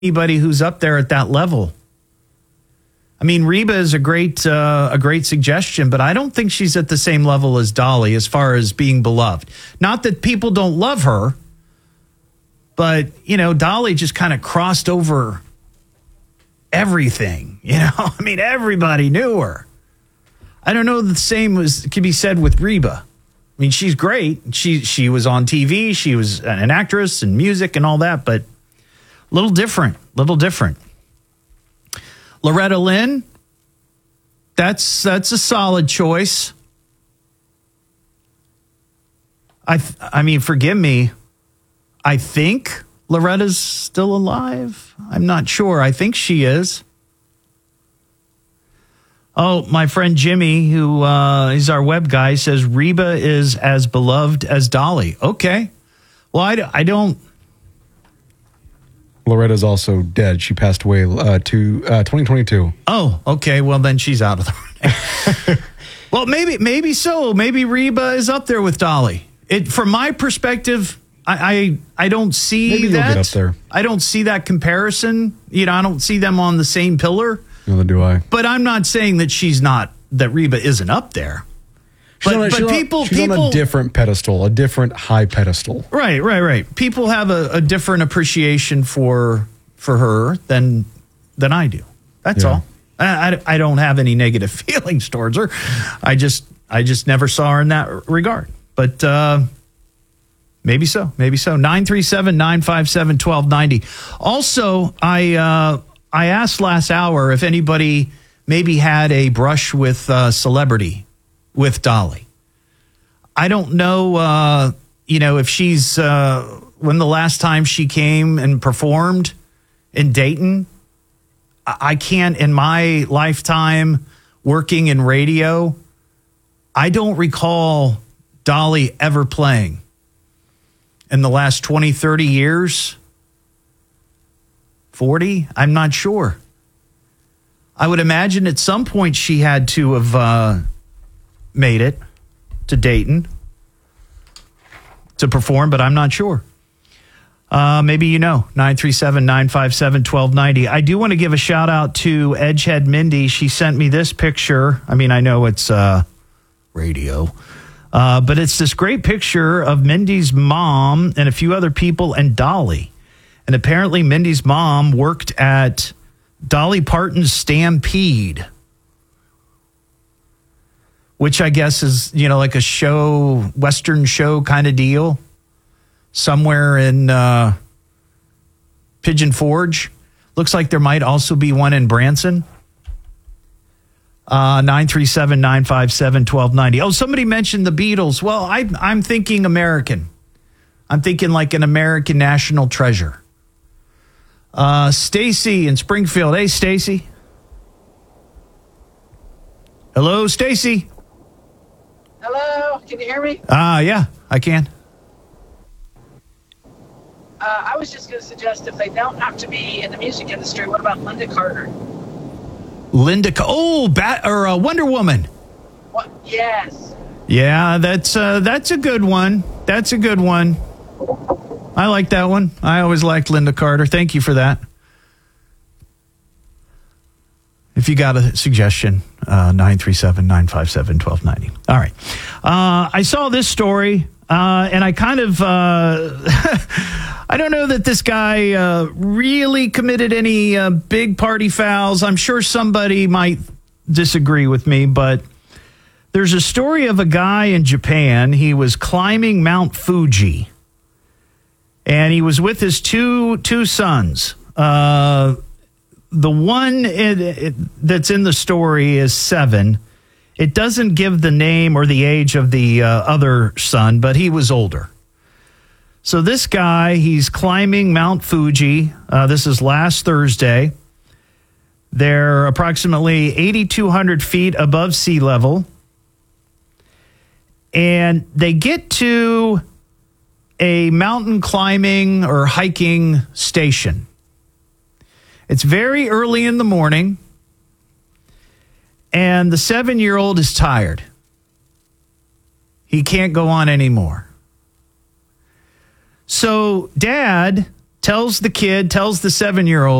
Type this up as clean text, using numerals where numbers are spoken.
anybody who's up there at that level. I mean, Reba is a great suggestion, but I don't think she's at the same level as Dolly as far as being beloved. Not that people don't love her, but, you know, Dolly just kind of crossed over everything. You know, I mean, everybody knew her. I don't know the same could be said with Reba. I mean, she's great. She was on TV. She was an actress and music and all that, but little different. Loretta Lynn, that's a solid choice. I mean, forgive me. I think Loretta's still alive. I'm not sure. I think she is. Oh, my friend Jimmy, who is our web guy, says Reba is as beloved as Dolly. Okay. Well, I don't. Loretta's also dead. She passed away to 2022. Oh, okay. Well, then she's out of the running. Well, maybe so. Maybe Reba is up there with Dolly. From my perspective, I don't see maybe that. Get up there. I don't see that comparison. You know, I don't see them on the same pillar. Neither do I. But I'm not saying that Reba isn't up there. She's on a different pedestal, a different high pedestal. Right. People have a different appreciation for her than I do. That's all. I don't have any negative feelings towards her. I just never saw her in that regard. But maybe so. 937-957-1290. Also, I asked last hour if anybody maybe had a brush with celebrity with Dolly. I don't know, if she's, when the last time she came and performed in Dayton. I can't, in my lifetime working in radio, I don't recall Dolly ever playing in the last 20, 30 years. 40? I'm not sure. I would imagine at some point she had to have made it to Dayton to perform, but I'm not sure. Maybe 937-957-1290. I do want to give a shout out to Edgehead Mindy. She sent me this picture. I mean, I know it's radio, but it's this great picture of Mindy's mom and a few other people and Dolly. And apparently Mindy's mom worked at Dolly Parton's Stampede, which I guess is, like a show, Western show kind of deal somewhere in Pigeon Forge. Looks like there might also be one in Branson. 937-957-1290. Oh, somebody mentioned the Beatles. Well, I'm thinking American. I'm thinking like an American national treasure. Stacy in Springfield. Hey, Stacy. Hello, Stacy. Hello, can you hear me? Yeah, I can. I was just going to suggest if they don't have to be in the music industry, what about Linda Carter? Wonder Woman. What? Yes. Yeah, that's a good one. That's a good one. I like that one. I always liked Linda Carter. Thank you for that. If you got a suggestion, 937-957-1290. All right. I saw this story, and I kind of, I don't know that this guy really committed any big party fouls. I'm sure somebody might disagree with me, but there's a story of a guy in Japan. He was climbing Mount Fuji, and he was with his two sons. The one that's in the story is 7. It doesn't give the name or the age of the other son, but he was older. So this guy, he's climbing Mount Fuji. This is last Thursday. They're approximately 8,200 feet above sea level. And they get to a mountain climbing or hiking station. It's very early in the morning, and the 7-year-old is tired. He can't go on anymore. So Dad tells the 7-year-old,